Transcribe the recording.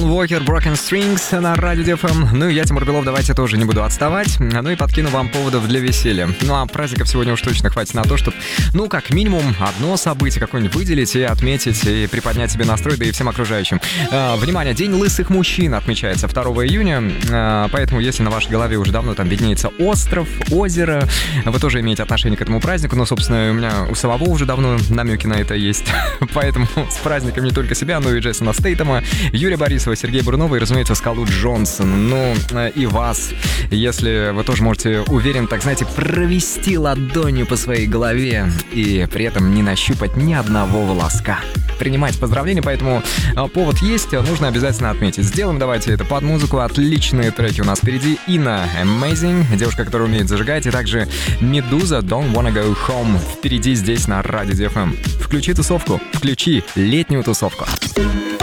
Walker, Broken Strings на радио DFM. Ну и я, Тимур Белов, давайте тоже не буду отставать. Ну и подкину вам поводов для веселья. Ну а праздников сегодня уж точно хватит на то, чтобы, ну, как минимум, одно событие какое-нибудь выделить и отметить, и приподнять себе настрой, да и всем окружающим. Внимание, День лысых мужчин отмечается 2 июня, поэтому если на вашей голове уже давно там виднеется остров, озеро, вы тоже имеете отношение к этому празднику. Но, собственно, у меня у самого уже давно намеки на это есть. Поэтому с праздником не только себя, но и Джейсона Стейтема, Юрия Борисова, Сергея Бурунова и, разумеется, Скалу Джонсон. Ну, и вас, если вы тоже можете уверен, так знаете, провести ладонью по своей голове и при этом не нащупать ни одного волоска. Принимать поздравления, поэтому повод есть, нужно обязательно отметить. Сделаем давайте это под музыку. Отличные треки у нас впереди. Инна Amazing, девушка, которая умеет зажигать, и также Медуза Don't Wanna Go Home впереди здесь на радио DFM. Включи тусовку, включи летнюю тусовку.